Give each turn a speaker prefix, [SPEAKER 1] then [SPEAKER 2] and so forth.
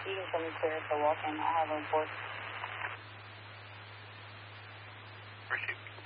[SPEAKER 1] You can show me clear to walk in. I'll have a report.
[SPEAKER 2] Appreciate it.